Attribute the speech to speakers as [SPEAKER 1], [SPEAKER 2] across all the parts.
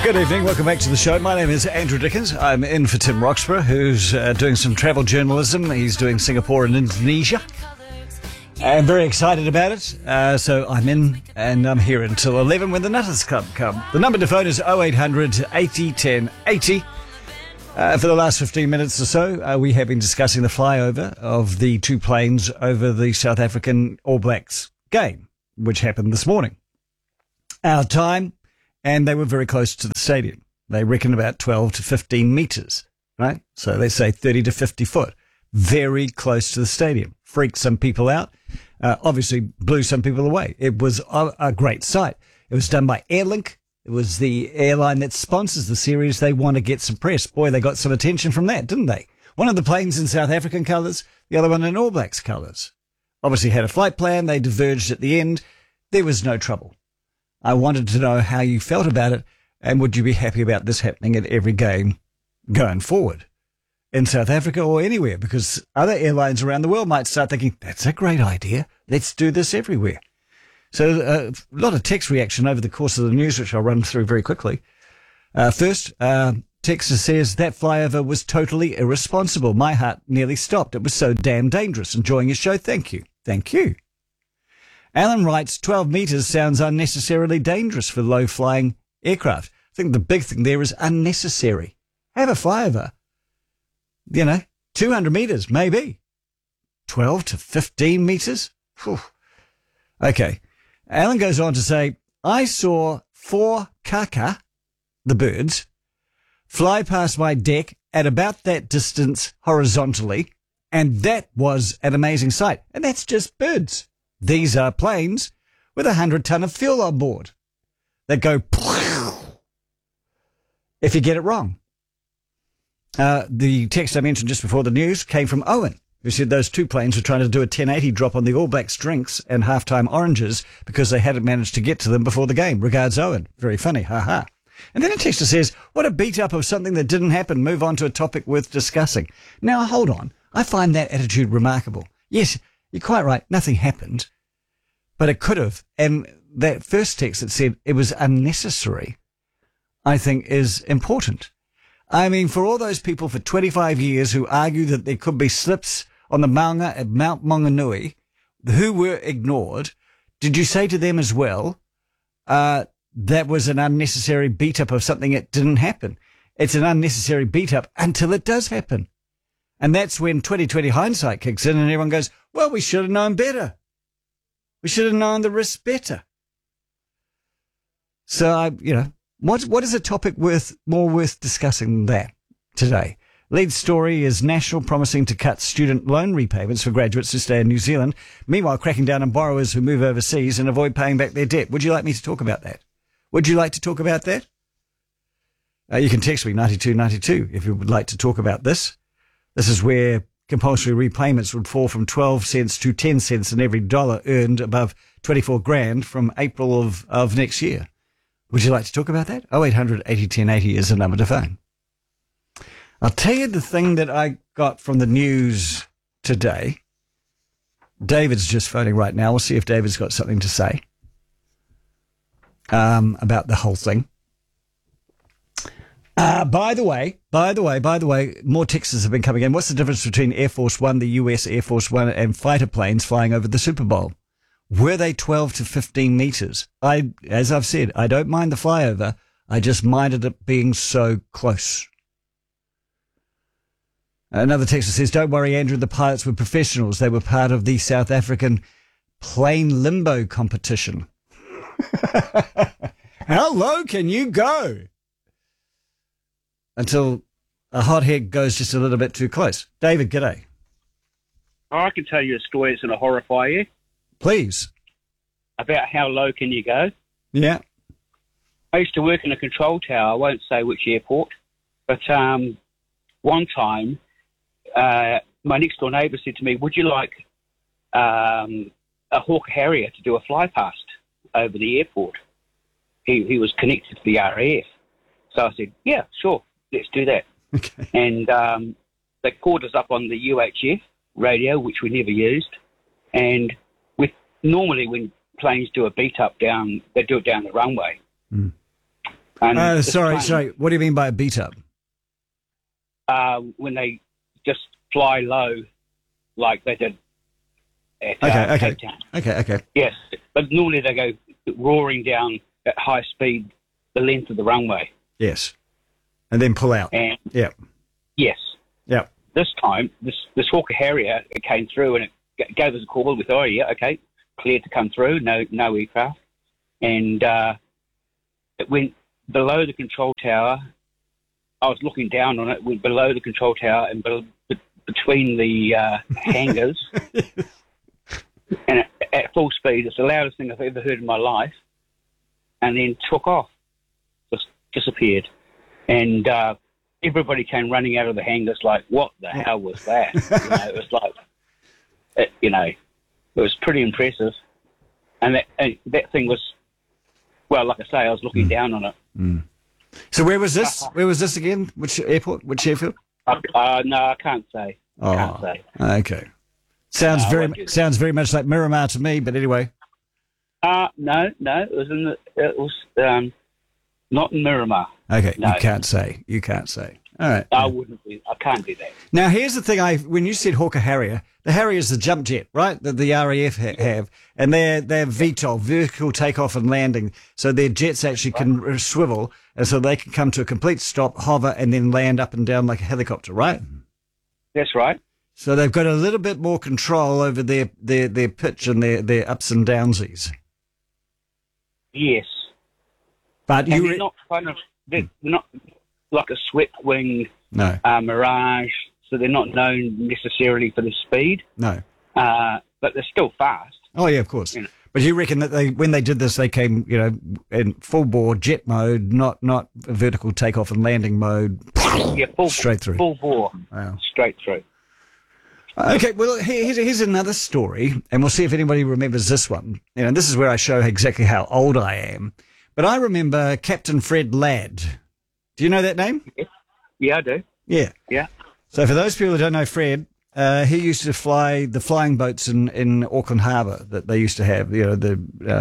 [SPEAKER 1] Good evening, welcome back to the show. My name is Andrew Dickens. I'm in for Tim Roxburgh, who's doing some travel journalism. He's doing Singapore and Indonesia. I'm very excited about it. So I'm in and I'm here until 11 when the Nutters Club come. The number to phone is 0800 80 10 80. For the last 15 minutes or so, we have been discussing the flyover of the two planes over the South African All Blacks game, which happened this morning. Our time, and they were very close to the stadium. They reckon about 12 to 15 metres, right? So they say 30 to 50 foot. Very close to the stadium. Freaked some people out. Obviously blew some people away. It was a great sight. It was done by Airlink. It was the airline that sponsors the series. They want to get some press. Boy, they got some attention from that, didn't they? One of the planes in South African colours, the other one in All Blacks colours. Obviously had a flight plan. They diverged at the end. There was no trouble. I wanted to know how you felt about it, and would you be happy about this happening at every game going forward in South Africa or anywhere? Because other airlines around the world might start thinking, that's a great idea. Let's do this everywhere. So a lot of text reaction over the course of the news, which I'll run through very quickly. First, Texter says, that flyover was totally irresponsible. My heart nearly stopped. It was so damn dangerous. Enjoying your show. Thank you. Thank you. Alan writes, 12 metres sounds unnecessarily dangerous for low-flying aircraft. I think the big thing there is unnecessary. Have a flyover. 200 metres, maybe. 12 to 15 metres? Whew. Okay. Alan goes on to say, I saw 4 kaka, the birds, fly past my deck at about that distance horizontally, and that was an amazing sight. And that's just birds. These are planes with 100 ton of fuel on board that go if you get it wrong. The text I mentioned just before the news came from Owen, who said those two planes were trying to do a 1080 drop on the All Blacks drinks and halftime oranges because they hadn't managed to get to them before the game. Regards, Owen. Very funny. Ha ha. And then a texter says, what a beat up of something that didn't happen. Move on to a topic worth discussing. Now, hold on. I find that attitude remarkable. Yes, you're quite right. Nothing happened, but it could have. And that first text that said it was unnecessary, I think is important. I mean, for all those people for 25 years who argue that there could be slips on the maunga at Mount Maunganui who were ignored, did you say to them as well, that was an unnecessary beat up of something that didn't happen? It's an unnecessary beat up until it does happen. And that's when 2020 hindsight kicks in and everyone goes, well, we should have known better. We should have known the risks better. So, what is a topic more worth discussing than that today? Lead story is National promising to cut student loan repayments for graduates who stay in New Zealand, meanwhile cracking down on borrowers who move overseas and avoid paying back their debt. Would you like me to talk about that? Would you like to talk about that? You can text me 9292 if you would like to talk about this. This is where compulsory repayments would fall from 12 cents to 10 cents in every dollar earned above 24 grand from April of next year. Would you like to talk about that? 0800 80 10 80 is the number to phone. I'll tell you the thing that I got from the news today. David's just phoning right now. We'll see if David's got something to say about the whole thing. By the way, more texts have been coming in. What's the difference between Air Force One, the US Air Force One, and fighter planes flying over the Super Bowl? Were they 12 to 15 metres? As I've said, I don't mind the flyover. I just minded it being so close. Another texter says, don't worry, Andrew, the pilots were professionals. They were part of the South African plane limbo competition. How low can you go? Until a hothead goes just a little bit too close. David, g'day.
[SPEAKER 2] I can tell you a story that's going to horrify you.
[SPEAKER 1] Please.
[SPEAKER 2] About how low can you go?
[SPEAKER 1] Yeah.
[SPEAKER 2] I used to work in a control tower. I won't say which airport. But one time, my next-door neighbour said to me, would you like a Hawker Harrier to do a fly past over the airport? He was connected to the RAF. So I said, yeah, sure. Let's do that.
[SPEAKER 1] Okay.
[SPEAKER 2] And they called us up on the UHF radio, which we never used. And normally when planes do a beat up down, they do it down the runway. Mm. And this plane,
[SPEAKER 1] Sorry. What do you mean by a beat up?
[SPEAKER 2] when they just fly low, like they did at Cape Town.
[SPEAKER 1] Okay.
[SPEAKER 2] Yes, but normally they go roaring down at high speed the length of the runway.
[SPEAKER 1] Yes. And then pull out.
[SPEAKER 2] And
[SPEAKER 1] Yeah.
[SPEAKER 2] yes,
[SPEAKER 1] Yeah.
[SPEAKER 2] this time this Hawker Harrier, it came through and it gave us a call with, oh yeah, okay, cleared to come through, no aircraft, and it went below the control tower. I was looking down on it, went below the control tower and between the hangars, and at full speed. It's the loudest thing I've ever heard in my life, and then took off, just disappeared, and everybody came running out of the hangars like, what the hell was that? It was like, it was pretty impressive, and that thing was, well, like I say, I was looking down on it.
[SPEAKER 1] Mm. So where was this? Where was this again? Which airport? Which airfield?
[SPEAKER 2] No, I can't say. Can't say.
[SPEAKER 1] Okay. Sounds very much like Miramar to me. But anyway.
[SPEAKER 2] No, it was not in Miramar.
[SPEAKER 1] Okay,
[SPEAKER 2] no.
[SPEAKER 1] You can't say. All right.
[SPEAKER 2] I can't do that.
[SPEAKER 1] Now, here's the thing. When you said Hawker Harrier, the Harrier is the jump jet, right? That the RAF have. And they're VTOL, vertical takeoff and landing. So their jets actually can swivel. And so they can come to a complete stop, hover, and then land up and down like a helicopter, right?
[SPEAKER 2] That's right.
[SPEAKER 1] So they've got a little bit more control over their pitch and their ups and downsies.
[SPEAKER 2] Yes.
[SPEAKER 1] But
[SPEAKER 2] they're not like a swept wing, Mirage, so they're not known necessarily for the speed.
[SPEAKER 1] No.
[SPEAKER 2] But they're still fast.
[SPEAKER 1] Oh, yeah, of course. But you reckon that when they did this, they came, in full bore jet mode, not vertical takeoff and landing mode.
[SPEAKER 2] Yeah,
[SPEAKER 1] straight through.
[SPEAKER 2] Full bore.
[SPEAKER 1] Wow.
[SPEAKER 2] Straight through.
[SPEAKER 1] Okay, well, here's another story, and we'll see if anybody remembers this one. This is where I show exactly how old I am. But I remember Captain Fred Ladd. Do you know that name?
[SPEAKER 2] Yeah, I do.
[SPEAKER 1] Yeah.
[SPEAKER 2] Yeah.
[SPEAKER 1] So for those people who don't know Fred, he used to fly the flying boats in Auckland Harbour that they used to have, the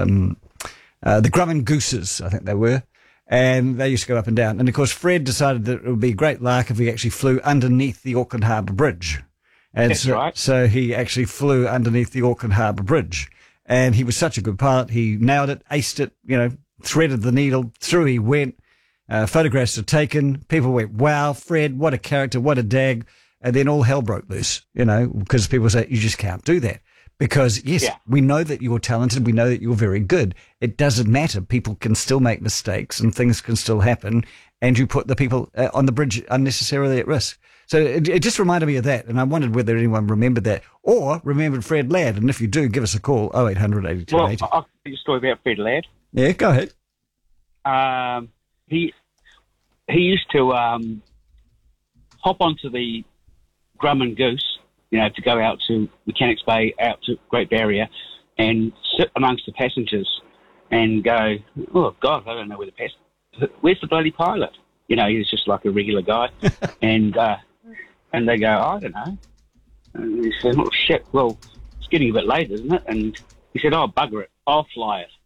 [SPEAKER 1] Grumman Gooses, I think they were. And they used to go up and down. And, of course, Fred decided that it would be great lark if he actually flew underneath the Auckland Harbour Bridge. And
[SPEAKER 2] That's right.
[SPEAKER 1] So he actually flew underneath the Auckland Harbour Bridge. And he was such a good pilot. He nailed it, aced it, threaded the needle, through he went. Photographs were taken. People went, wow, Fred, what a character, what a dag. And then all hell broke loose, because people say, you just can't do that. Because, yes, we know that you're talented. We know that you're very good. It doesn't matter. People can still make mistakes and things can still happen. And you put the people on the bridge unnecessarily at risk. So it just reminded me of that. And I wondered whether anyone remembered that or remembered Fred Ladd. And if you do, give us a call, 0800 82
[SPEAKER 2] Well,
[SPEAKER 1] 80.
[SPEAKER 2] I'll tell you a story about Fred Ladd.
[SPEAKER 1] Yeah, go ahead.
[SPEAKER 2] He used to hop onto the Grumman Goose, to go out to Mechanics Bay, out to Great Barrier, and sit amongst the passengers and go, oh, God, I don't know where's the bloody pilot? He was just like a regular guy. And they go, I don't know. And he said, oh, shit, well, it's getting a bit late, isn't it? And he said, oh, bugger it, I'll fly it.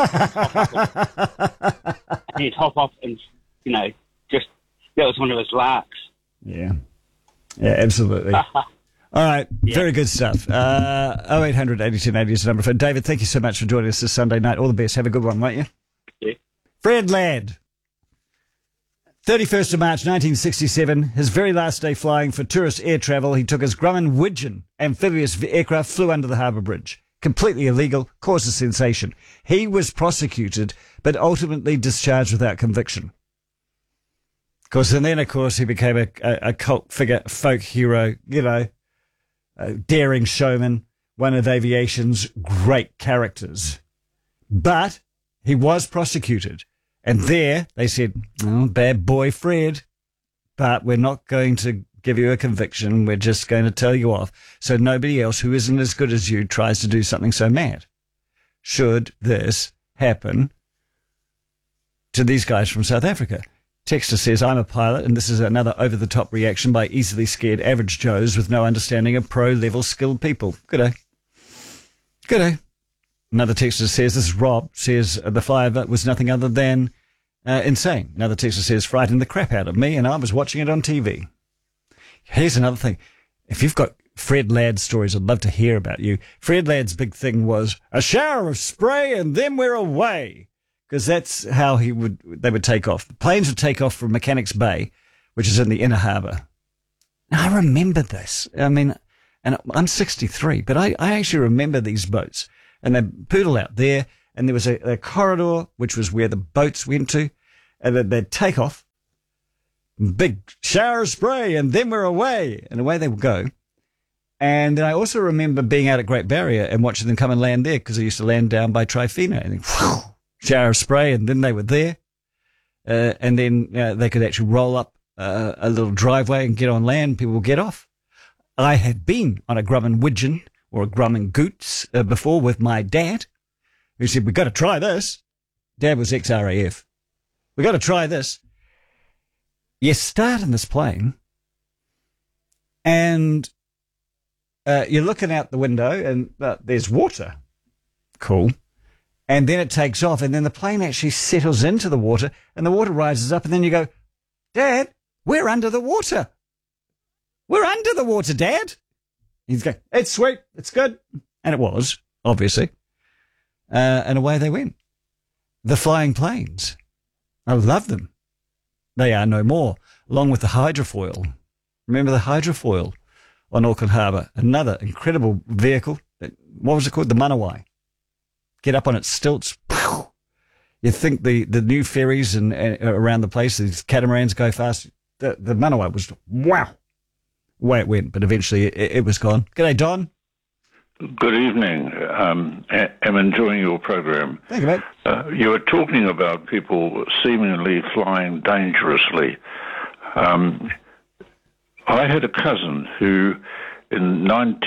[SPEAKER 2] And he'd hop off and, just, that was one of his larks.
[SPEAKER 1] Yeah. Yeah, absolutely. All right. Yeah. Very good stuff. 0800 8280 is the number for David. Thank you so much for joining us this Sunday night. All the best. Have a good one, won't you?
[SPEAKER 2] Yeah.
[SPEAKER 1] Fred Ladd. 31st of March 1967, his very last day flying for tourist air travel, he took his Grumman Widgeon amphibious aircraft, flew under the harbour bridge. Completely illegal, caused a sensation. He was prosecuted, but ultimately discharged without conviction. And then, of course, he became a cult figure, folk hero, a daring showman, one of aviation's great characters. But he was prosecuted. And there they said, oh, bad boy Fred, but we're not going to give you a conviction. We're just going to tell you off. So nobody else who isn't as good as you tries to do something so mad. Should this happen to these guys from South Africa? Texter says, I'm a pilot, and this is another over-the-top reaction by easily scared average Joes with no understanding of pro-level skilled people. Good day. Good day. Another texter says, this is Rob, says the flyover was nothing other than Insane. Another texter says, frightened the crap out of me, and I was watching it on TV. Here's another thing. If you've got Fred Ladd's stories, I'd love to hear about you. Fred Ladd's big thing was a shower of spray and then we're away. Because that's how they would take off. The planes would take off from Mechanics Bay, which is in the inner harbour. Now, I remember this. I mean, and I'm 63, but I actually remember these boats. And they'd poodle out there, and there was a corridor, which was where the boats went to, and they'd take off. Big shower of spray, and then we're away. And away they would go. And I also remember being out at Great Barrier and watching them come and land there, because they used to land down by Trifina. And then, whew, shower of spray, and then they were there. And then they could actually roll up a little driveway and get on land. People would get off. I had been on a Grumman Widgeon or a Grumman Goots before with my dad, who said, we've got to try this. Dad was ex-RAF. We've got to try this. You start in this plane, and you're looking out the window, and there's water. Cool. And then it takes off, and then the plane actually settles into the water, and the water rises up, and then you go, Dad, we're under the water. We're under the water, Dad. He's going, it's sweet, it's good. And it was, obviously. And away they went. The flying planes. I love them. They are no more, along with the hydrofoil. Remember the hydrofoil on Auckland Harbour? Another incredible vehicle. What was it called? The Manawai. Get up on its stilts. You think the new ferries and around the place, these catamarans go fast. The Manawai was, wow, away it went, but eventually it was gone. G'day, Don.
[SPEAKER 3] Good evening. I'm enjoying your program.
[SPEAKER 1] Thank you, mate.
[SPEAKER 3] You were talking about people seemingly flying dangerously. I had a cousin who, in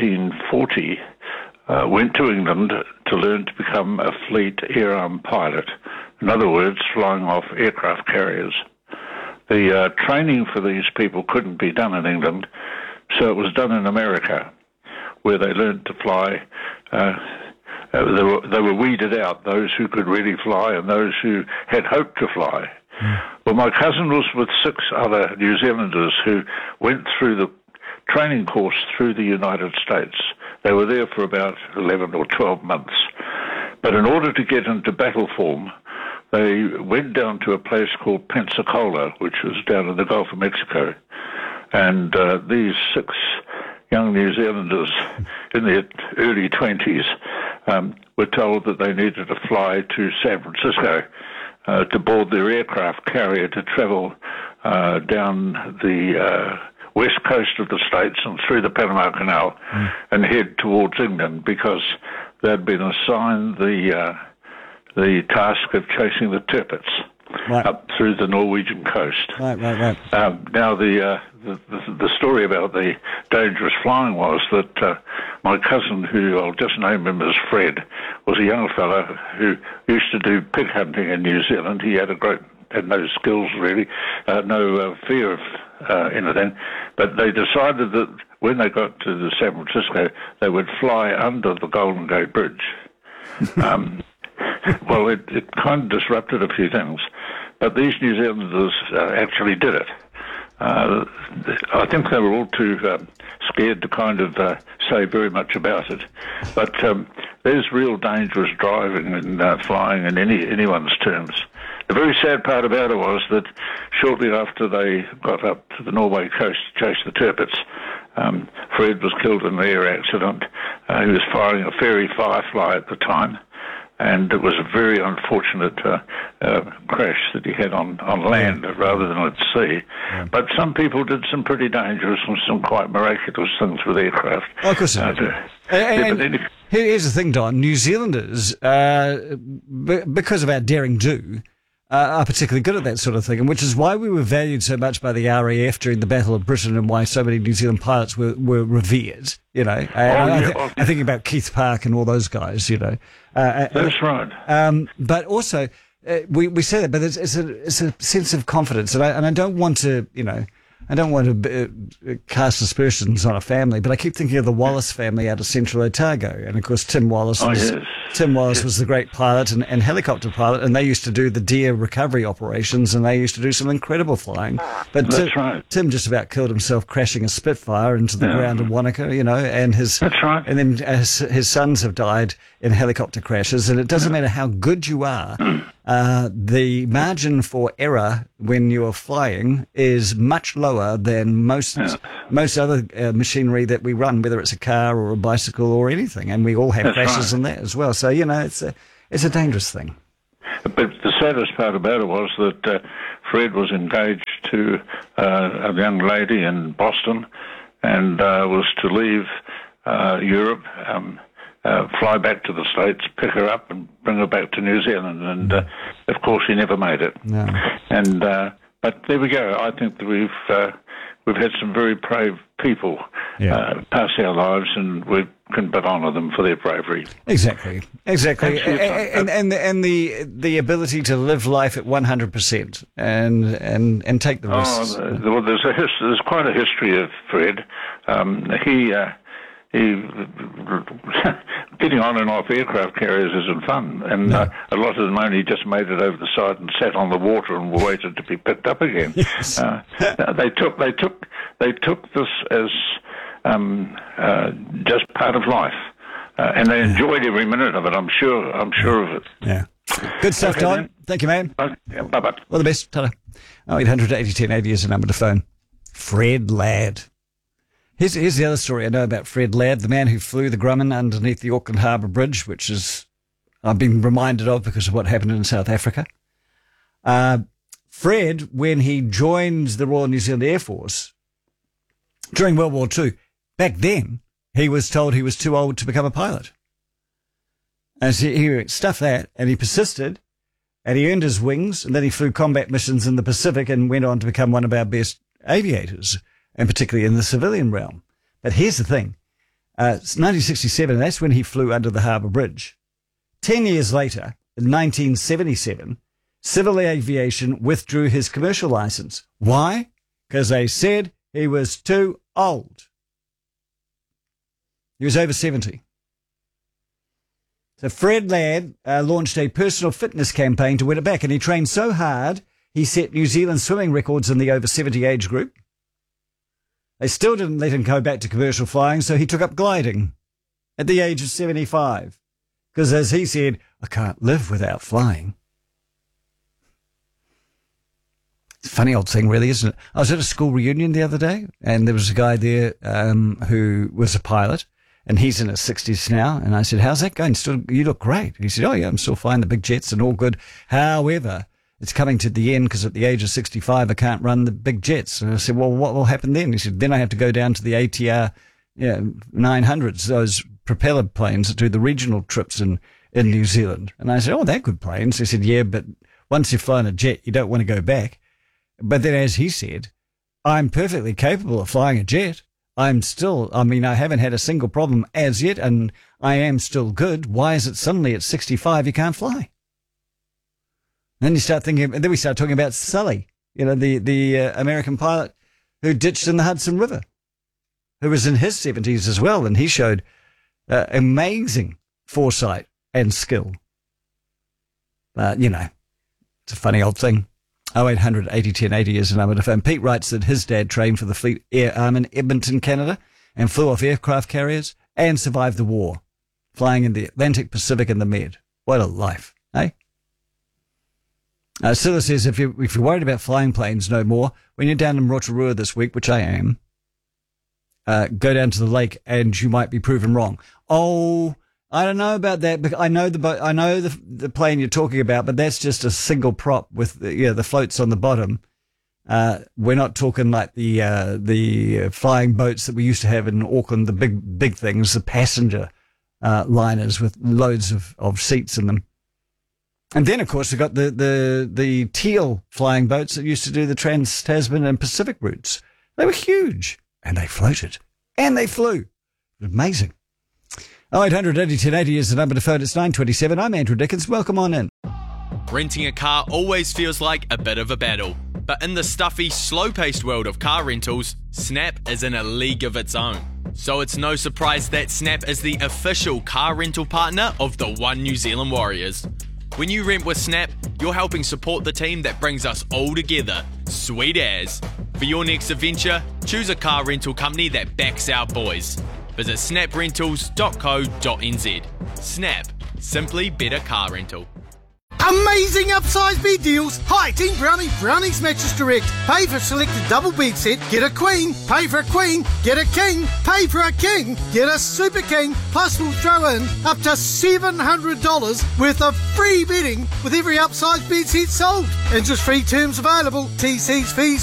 [SPEAKER 3] 1940, went to England to learn to become a fleet air-arm pilot. In other words, flying off aircraft carriers. The training for these people couldn't be done in England, so it was done in America, where they learned to fly. They were weeded out, those who could really fly and those who had hoped to fly. Well, my cousin was with 6 other New Zealanders who went through the training course through the United States. They were there for about 11 or 12 months. But in order to get into battle form, they went down to a place called Pensacola, which was down in the Gulf of Mexico. And these 6 young New Zealanders in their early 20s were told that they needed to fly to San Francisco to board their aircraft carrier to travel down the west coast of the States and through the Panama Canal and head towards England, because they'd been assigned the task of chasing the Tirpitz up through the Norwegian coast.
[SPEAKER 1] Right.
[SPEAKER 3] Now, the story about the dangerous flying was that my cousin, who I'll just name him as Fred, was a young fellow who used to do pig hunting in New Zealand. He had no skills really, no fear of anything, but they decided that when they got to the San Francisco, they would fly under the Golden Gate Bridge. Well, it kind of disrupted a few things, but these New Zealanders actually did it. I think they were all too scared to kind of say very much about it. But there's real dangerous driving and flying in anyone's terms. The very sad part about it was that shortly after they got up to the Norway coast to chase the Tirpitz, Fred was killed in an air accident. He was firing a Fairey Firefly at the time, and it was a very unfortunate crash that he had on land rather than at sea. Yeah. But some people did some pretty dangerous and some quite miraculous things with aircraft.
[SPEAKER 1] Oh, of course they did. And here's the thing, Don. New Zealanders, because of our daring do, are particularly good at that sort of thing, and which is why we were valued so much by the RAF during the Battle of Britain, and why so many New Zealand pilots were revered, you know. I'm thinking about Keith Park and all those guys, you know.
[SPEAKER 3] That's right.
[SPEAKER 1] But also, we say that, but it's a sense of confidence, and I don't want to, you know, I don't want to cast aspersions on a family, but I keep thinking of the Wallace family out of Central Otago. And, of course, Tim Wallace was the great pilot and helicopter pilot, and they used to do the deer recovery operations, and they used to do some incredible flying. But
[SPEAKER 3] That's right.
[SPEAKER 1] Tim just about killed himself crashing a Spitfire into the ground in Wanaka, and his...
[SPEAKER 3] That's right.
[SPEAKER 1] And then his sons have died in helicopter crashes, and it doesn't matter how good you are, the margin for error when you're flying is much lower than most other machinery that we run, whether it's a car or a bicycle or anything, and we all have crashes in that as well. So it's a dangerous thing.
[SPEAKER 3] But the saddest part about it was that Fred was engaged to a young lady in Boston, and was to leave Europe. Fly back to the States, pick her up, and bring her back to New Zealand. And of course, he never made it.
[SPEAKER 1] No.
[SPEAKER 3] And but there we go. I think that we've had some very brave people pass our lives, and we can but honour them for their bravery.
[SPEAKER 1] Exactly, and the ability to live life at 100% and take the risks.
[SPEAKER 3] Well, there's quite a history of Fred. He getting on and off aircraft carriers isn't fun, and a lot of them only just made it over the side and sat on the water and waited to be picked up again.
[SPEAKER 1] Yes.
[SPEAKER 3] They took this as just part of life, and they enjoyed every minute of it. I'm sure of it.
[SPEAKER 1] Yeah. Good stuff,
[SPEAKER 3] Okay,
[SPEAKER 1] Don.
[SPEAKER 3] then.
[SPEAKER 1] Thank you, man.
[SPEAKER 3] Bye-bye.
[SPEAKER 1] All the best. Ta-da. 0800 80 10 80 is the number to phone. Fred Ladd. Here's the other story I know about Fred Ladd, the man who flew the Grumman underneath the Auckland Harbour Bridge, which I've been reminded of because of what happened in South Africa. Fred, when he joined the Royal New Zealand Air Force during World War II, back then he was told he was too old to become a pilot. And so he stuffed that, and he persisted, and he earned his wings, and then he flew combat missions in the Pacific and went on to become one of our best aviators, and particularly in the civilian realm. But here's the thing. It's 1967, and that's when he flew under the Harbour Bridge. 10 years later, in 1977, civil aviation withdrew his commercial license. Why? Because they said he was too old. He was over 70. So Fred Ladd launched a personal fitness campaign to win it back, and he trained so hard, he set New Zealand swimming records in the over 70 age group. They still didn't let him go back to commercial flying, so he took up gliding at the age of 75. Because as he said, I can't live without flying. It's a funny old thing, really, isn't it? I was at a school reunion the other day, and there was a guy there who was a pilot, and he's in his 60s now. And I said, how's that going? You look great. He said, oh, yeah, I'm still flying the big jets and all good. However, it's coming to the end because at the age of 65, I can't run the big jets. And I said, well, what will happen then? He said, then I have to go down to the ATR 900s, those propeller planes that do the regional trips in New Zealand. And I said, oh, they're good planes. He said, yeah, but once you've flown a jet, you don't want to go back. But then, as he said, I'm perfectly capable of flying a jet. I haven't had a single problem as yet, and I am still good. Why is it suddenly at 65 you can't fly? Then you start thinking, and then we start talking about Sully, the American pilot who ditched in the Hudson River, who was in his 70s as well, and he showed amazing foresight and skill. It's a funny old thing. 0800 80 10 80 is the number to phone. Pete writes that his dad trained for the Fleet Air Arm in Edmonton, Canada, and flew off aircraft carriers and survived the war, flying in the Atlantic, Pacific, and the Med. What a life, eh? Silla says, if you're worried about flying planes no more, when you're down in Rotorua this week, which I am, go down to the lake and you might be proven wrong. Oh, I don't know about that, but I know the plane you're talking about, but that's just a single prop with the floats on the bottom. We're not talking like the flying boats that we used to have in Auckland, the big things, the passenger liners with loads of seats in them. And then, of course, we've got the teal flying boats that used to do the Trans-Tasman and Pacific routes. They were huge, and they floated, and they flew. Amazing. 0800 80 1080 is the number to phone. It's 9:27. I'm Andrew Dickens. Welcome on in.
[SPEAKER 4] Renting a car always feels like a bit of a battle. But in the stuffy, slow-paced world of car rentals, Snap is in a league of its own. So it's no surprise that Snap is the official car rental partner of the One New Zealand Warriors. When you rent with Snap, you're helping support the team that brings us all together. Sweet as. For your next adventure, choose a car rental company that backs our boys. Visit snaprentals.co.nz. Snap. Simply better car rental.
[SPEAKER 5] Amazing upsize bed deals. Hi, Team Brownie, Brownie's Mattress Direct. Pay for selected double bed set, get a queen. Pay for a queen, get a king. Pay for a king, get a super king. Plus we'll throw in up to $700 worth of free bedding with every upsize bed set sold. Interest-free terms available. TC's fees.